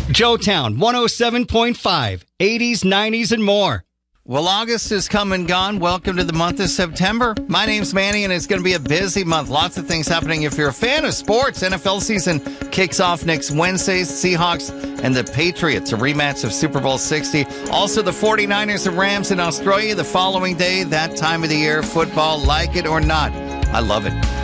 Joetown 107.5, 80s, 90s, and more. Well, August is come and gone. Welcome to the month of September. My name's Manny, and it's going to be a busy month. Lots of things happening. If you're a fan of sports, NFL season kicks off next Wednesday. Seahawks and the Patriots, a rematch of Super Bowl 60. Also, the 49ers and Rams in Australia the following day. That time of the year, football, like it or not. I love it.